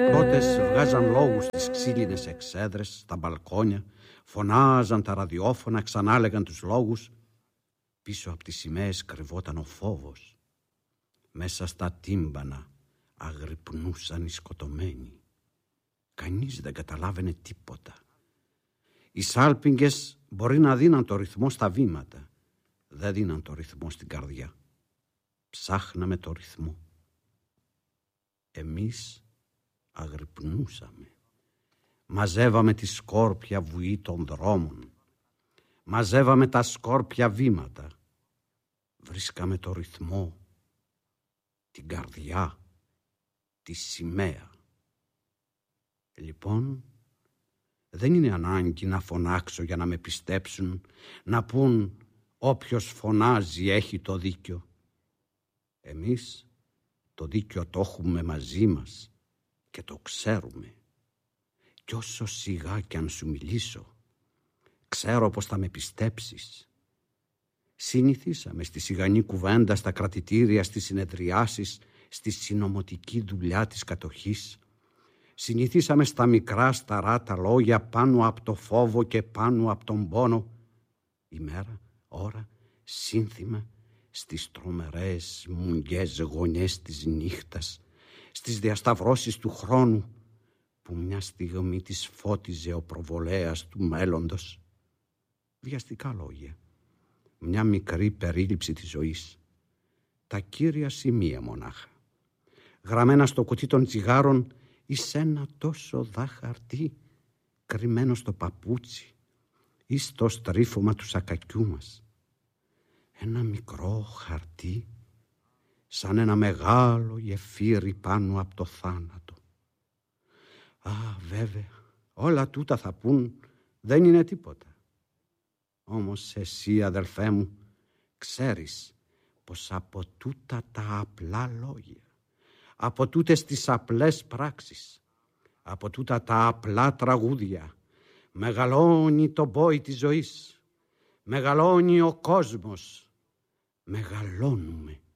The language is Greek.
Πρώτες βγάζαν λόγους στις ξύλινες εξέδρες, στα μπαλκόνια, φωνάζαν τα ραδιόφωνα, ξανάλεγαν τους λόγους. Πίσω από τις σημαίες κρυβόταν ο φόβος. Μέσα στα τύμπανα αγρυπνούσαν οι σκοτωμένοι. Κανείς δεν καταλάβαινε τίποτα. Οι σάλπιγγες μπορεί να δίναν το ρυθμό στα βήματα, δεν δίναν το ρυθμό στην καρδιά. Ψάχναμε το ρυθμό. Εμείς αγρυπνούσαμε. Μαζεύαμε τη σκόρπια βουή των δρόμων. Μαζεύαμε τα σκόρπια βήματα. Βρίσκαμε το ρυθμό, την καρδιά, τη σημαία. Λοιπόν, δεν είναι ανάγκη να φωνάξω για να με πιστέψουν, να πούν όποιος φωνάζει έχει το δίκιο. Εμείς το δίκιο το έχουμε μαζί μας και το ξέρουμε. Κι όσο σιγά κι αν σου μιλήσω, ξέρω πως θα με πιστέψεις. Συνηθίσαμε στη σιγανή κουβέντα, στα κρατητήρια, στις συνεδριάσεις, στη συνωμοτική δουλειά της κατοχής. Συνηθίσαμε στα μικρά σταρά τα λόγια πάνω από το φόβο και πάνω από τον πόνο. Ημέρα, ώρα, σύνθημα, στις τρομερές μουγγιές γωνιές της νύχτας, στις διασταυρώσεις του χρόνου, που μια στιγμή της φώτιζε ο προβολέας του μέλλοντος. Βιαστικά λόγια, μια μικρή περίληψη της ζωής, τα κύρια σημεία μονάχα, γραμμένα στο κουτί των τσιγάρων ή σ' ένα τόσο δα χαρτί κρυμμένο στο παπούτσι ή στο στρίφωμα του σακακιού μας. Ένα μικρό χαρτί σαν ένα μεγάλο γεφύρι πάνω από το θάνατο. Α, βέβαια, όλα τούτα θα πούν δεν είναι τίποτα. Όμως εσύ, αδελφέ μου, ξέρεις πως από τούτα τα απλά λόγια, από τούτες τις απλές πράξεις, από τούτα τα απλά τραγούδια, μεγαλώνει το μπόι της ζωής, μεγαλώνει ο κόσμος, μεγαλώνουμε.